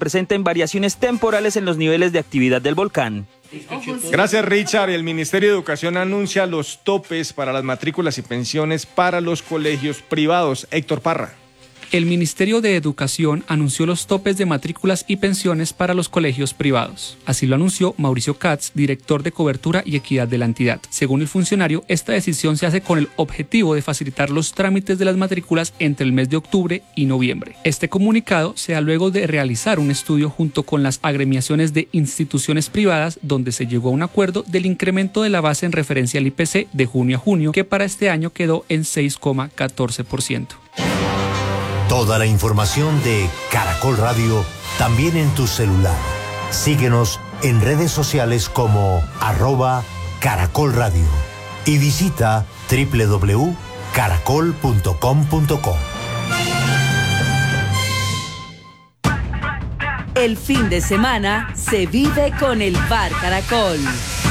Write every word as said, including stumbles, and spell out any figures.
presenten variaciones temporales en los niveles de actividad del volcán. Gracias, Richard. El Ministerio de Educación anuncia los topes para las matrículas y pensiones para los colegios privados. Héctor Parra. El Ministerio de Educación anunció los topes de matrículas y pensiones para los colegios privados. Así lo anunció Mauricio Katz, director de Cobertura y Equidad de la entidad. Según el funcionario, esta decisión se hace con el objetivo de facilitar los trámites de las matrículas entre el mes de octubre y noviembre. Este comunicado se da luego de realizar un estudio junto con las agremiaciones de instituciones privadas, donde se llegó a un acuerdo del incremento de la base en referencia al I P C de junio a junio, que para este año quedó en seis coma catorce por ciento. Toda la información de Caracol Radio también en tu celular. Síguenos en redes sociales como arroba Caracol Radio y visita doble u doble u doble u punto caracol punto com punto co. El fin de semana se vive con el Bar Caracol.